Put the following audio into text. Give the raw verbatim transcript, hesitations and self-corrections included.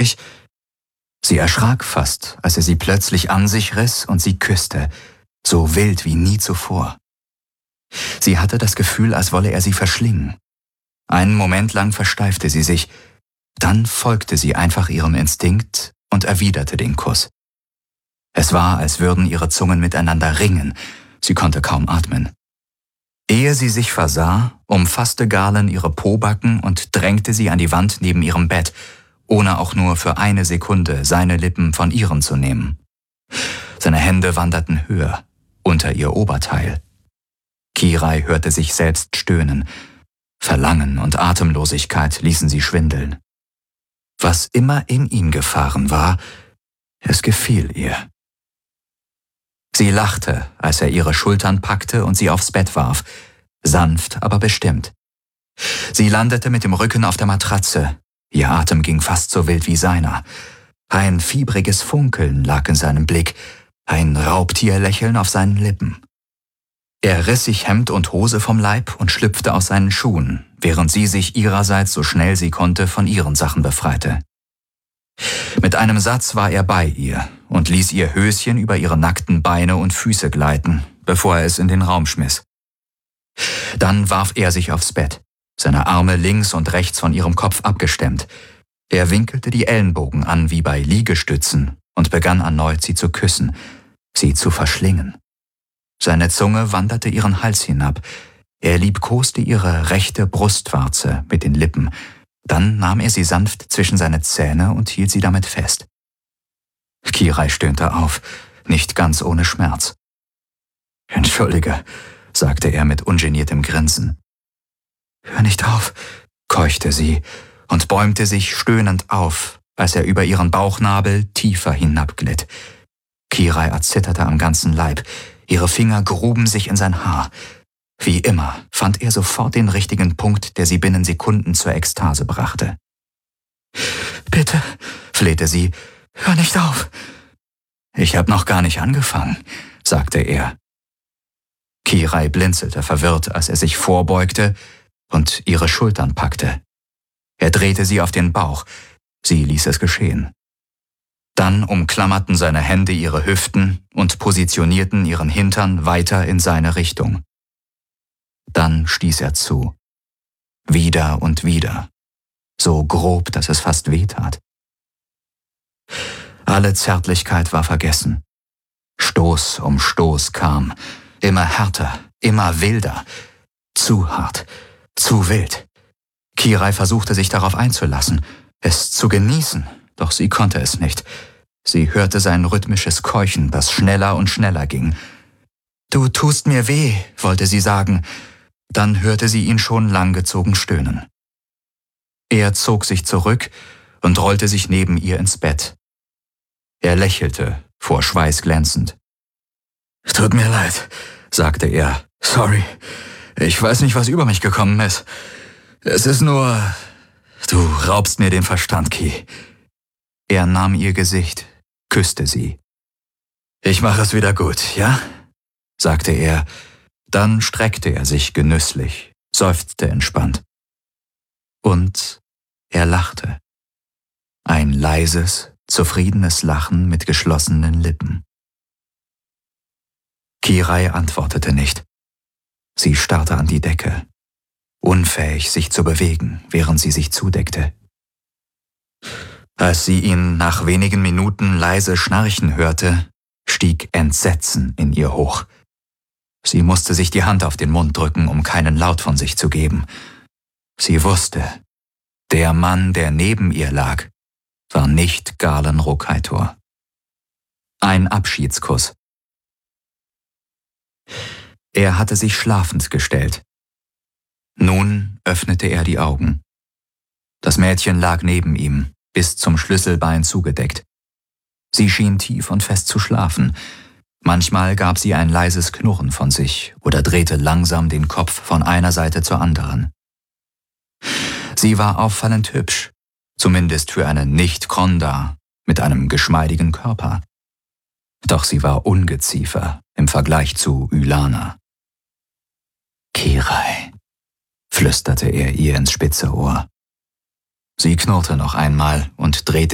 Sie erschrak fast, als er sie plötzlich an sich riss und sie küsste, so wild wie nie zuvor. Sie hatte das Gefühl, als wolle er sie verschlingen. Einen Moment lang versteifte sie sich, dann folgte sie einfach ihrem Instinkt und erwiderte den Kuss. Es war, als würden ihre Zungen miteinander ringen, sie konnte kaum atmen. Ehe sie sich versah, umfasste Garland ihre Pobacken und drängte sie an die Wand neben ihrem Bett, ohne auch nur für eine Sekunde seine Lippen von ihren zu nehmen. Seine Hände wanderten höher, unter ihr Oberteil. Kirai hörte sich selbst stöhnen. Verlangen und Atemlosigkeit ließen sie schwindeln. Was immer in ihn gefahren war, es gefiel ihr. Sie lachte, als er ihre Schultern packte und sie aufs Bett warf, sanft, aber bestimmt. Sie landete mit dem Rücken auf der Matratze. Ihr Atem ging fast so wild wie seiner. Ein fiebriges Funkeln lag in seinem Blick, ein Raubtierlächeln auf seinen Lippen. Er riss sich Hemd und Hose vom Leib und schlüpfte aus seinen Schuhen, während sie sich ihrerseits so schnell sie konnte von ihren Sachen befreite. Mit einem Satz war er bei ihr und ließ ihr Höschen über ihre nackten Beine und Füße gleiten, bevor er es in den Raum schmiss. Dann warf er sich aufs Bett, seine Arme links und rechts von ihrem Kopf abgestemmt. Er winkelte die Ellenbogen an wie bei Liegestützen und begann erneut, sie zu küssen, sie zu verschlingen. Seine Zunge wanderte ihren Hals hinab. Er liebkoste ihre rechte Brustwarze mit den Lippen. Dann nahm er sie sanft zwischen seine Zähne und hielt sie damit fest. Kirai stöhnte auf, nicht ganz ohne Schmerz. »Entschuldige«, sagte er mit ungeniertem Grinsen. »Hör nicht auf«, keuchte sie und bäumte sich stöhnend auf, als er über ihren Bauchnabel tiefer hinabglitt. Kirai erzitterte am ganzen Leib. Ihre Finger gruben sich in sein Haar. Wie immer fand er sofort den richtigen Punkt, der sie binnen Sekunden zur Ekstase brachte. »Bitte«, flehte sie, »hör nicht auf.« »Ich hab noch gar nicht angefangen«, sagte er. Kirai blinzelte verwirrt, als er sich vorbeugte und ihre Schultern packte. Er drehte sie auf den Bauch. Sie ließ es geschehen. Dann umklammerten seine Hände ihre Hüften und positionierten ihren Hintern weiter in seine Richtung. Dann stieß er zu. Wieder und wieder. So grob, dass es fast wehtat. Alle Zärtlichkeit war vergessen. Stoß um Stoß kam. Immer härter, immer wilder. Zu hart, zu wild. Kirai versuchte sich darauf einzulassen, es zu genießen, doch sie konnte es nicht. Sie hörte sein rhythmisches Keuchen, das schneller und schneller ging. »Du tust mir weh«, wollte sie sagen. Dann hörte sie ihn schon langgezogen stöhnen. Er zog sich zurück und rollte sich neben ihr ins Bett. Er lächelte, vor Schweiß glänzend. »Tut mir leid«, sagte er. »Sorry, ich weiß nicht, was über mich gekommen ist. Es ist nur... Du raubst mir den Verstand, Ki.« Er nahm ihr Gesicht, küsste sie. »Ich mache es wieder gut, ja?« sagte er. Dann streckte er sich genüsslich, seufzte entspannt. Und er lachte. Ein leises, zufriedenes Lachen mit geschlossenen Lippen. Kirai antwortete nicht. Sie starrte an die Decke, unfähig, sich zu bewegen, während sie sich zudeckte. Als sie ihn nach wenigen Minuten leise schnarchen hörte, stieg Entsetzen in ihr hoch. Sie musste sich die Hand auf den Mund drücken, um keinen Laut von sich zu geben. Sie wusste, der Mann, der neben ihr lag, war nicht Galen Rokaitor. Ein Abschiedskuss. Er hatte sich schlafend gestellt. Nun öffnete er die Augen. Das Mädchen lag neben ihm, bis zum Schlüsselbein zugedeckt. Sie schien tief und fest zu schlafen. Manchmal gab sie ein leises Knurren von sich oder drehte langsam den Kopf von einer Seite zur anderen. Sie war auffallend hübsch, zumindest für eine Nicht-Kronda mit einem geschmeidigen Körper. Doch sie war Ungeziefer im Vergleich zu Ylana. »Kirai«, flüsterte er ihr ins spitze Ohr. Sie knurrte noch einmal und drehte